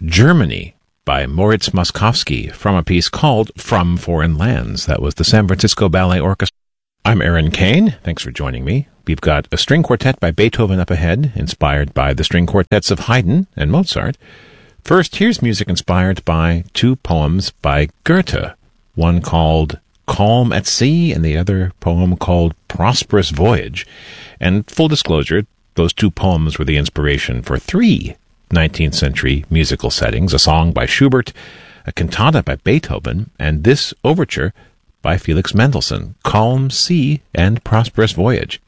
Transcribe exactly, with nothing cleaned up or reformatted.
Germany by Moritz Moszkowski from a piece called From Foreign Lands. That was the San Francisco Ballet Orchestra. I'm Aaron Kane. Thanks for joining me. We've got a string quartet by Beethoven up ahead, inspired by the string quartets of Haydn and Mozart. First, here's music inspired by two poems by Goethe, one called Calm at Sea and the other poem called Prosperous Voyage. And full disclosure, those two poems were the inspiration for three nineteenth century musical settings, a song by Schubert, a cantata by Beethoven, and this overture by Felix Mendelssohn, Calm Sea and Prosperous Voyage.